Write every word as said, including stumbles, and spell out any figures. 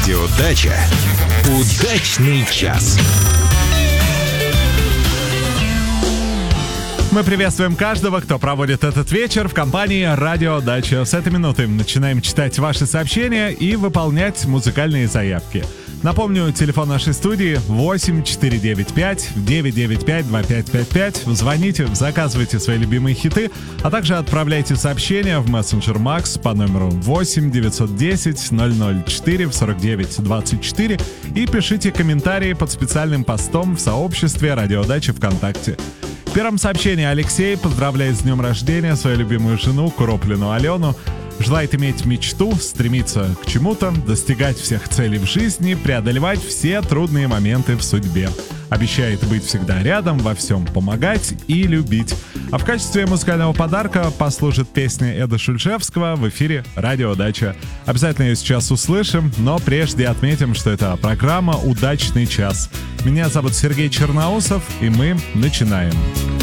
Радио Дача. Удачный час. Мы приветствуем каждого, кто проводит этот вечер в компании «Радио Дача». С этой минуты начинаем читать ваши сообщения и выполнять музыкальные заявки. Напомню, телефон нашей студии восемь четыре девять пять девять девять пять два пять пять пять. Звоните, заказывайте свои любимые хиты, а также отправляйте сообщения в мессенджер Макс по номеру восемь девятьсот десять ноль ноль четыре сорок девять двадцать четыре и пишите комментарии под специальным постом в сообществе «Радио Дача» ВКонтакте. В первом сообщении Алексей поздравляет с днем рождения свою любимую жену Куроплину Алену. Желает иметь мечту, стремиться к чему-то, достигать всех целей в жизни, преодолевать все трудные моменты в судьбе. Обещает быть всегда рядом, во всем помогать и любить. А в качестве музыкального подарка послужит песня Эда Шульжевского в эфире «Радио Дача». Обязательно ее сейчас услышим, но прежде отметим, что это программа «Удачный час». Меня зовут Сергей Черноусов, и мы начинаем.